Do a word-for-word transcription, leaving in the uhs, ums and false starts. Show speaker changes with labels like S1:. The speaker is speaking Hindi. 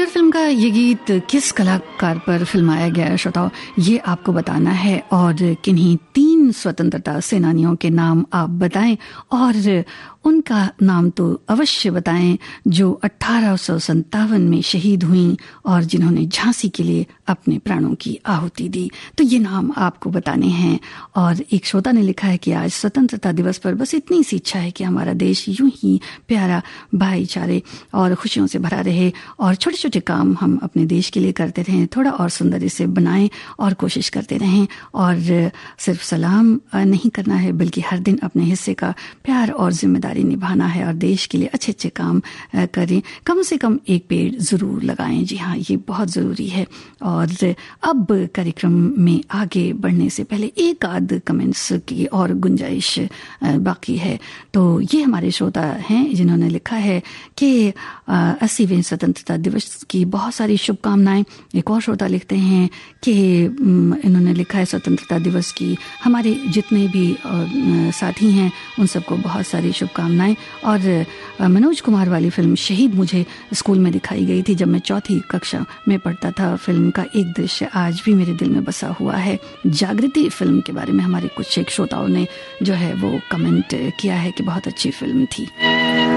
S1: सोल्जर फिल्म का ये गीत किस कलाकार पर फिल्माया गया है श्रोताओ, ये आपको बताना है और किन्हीं तीन स्वतंत्रता सेनानियों के नाम आप बताएं और उनका नाम तो अवश्य बताएं जो अठारह सौ सत्तावन में शहीद हुई और जिन्होंने झांसी के लिए अपने प्राणों की आहुति दी। तो ये नाम आपको बताने हैं। और एक श्रोता ने लिखा है कि आज स्वतंत्रता दिवस पर बस इतनी सी इच्छा है कि हमारा देश यूं ही प्यारा, भाईचारे और खुशियों से भरा रहे और छोटे छोटे काम हम अपने देश के लिए करते रहें, थोड़ा और सुंदर इसे बनाएं और कोशिश करते रहें। और सिर्फ सलाम नहीं करना है बल्कि हर दिन अपने हिस्से का प्यार और जिम्मेदारी निभाना है और देश के लिए अच्छे अच्छे काम करें। कम से कम एक पेड़ जरूर लगाएं। जी हाँ, ये बहुत जरूरी है। और अब कार्यक्रम में आगे बढ़ने से पहले एक आध कमेंट्स की और गुंजाइश बाकी है। तो ये हमारे श्रोता हैं जिन्होंने लिखा है कि अस्सीवें स्वतंत्रता दिवस की बहुत सारी शुभकामनाएं। एक और श्रोता लिखते हैं कि इन्होंने लिखा है स्वतंत्रता दिवस की हमारे जितने भी साथी हैं उन सबको बहुत सारी शुभकामनाएं। और मनोज कुमार वाली फिल्म शहीद मुझे स्कूल में दिखाई गई थी जब मैं चौथी कक्षा में पढ़ता था। फिल्म का एक दृश्य आज भी मेरे दिल में बसा हुआ है। जागृति फिल्म के बारे में हमारे कुछ एक श्रोताओं ने जो है वो कमेंट किया है कि बहुत अच्छी फिल्म थी।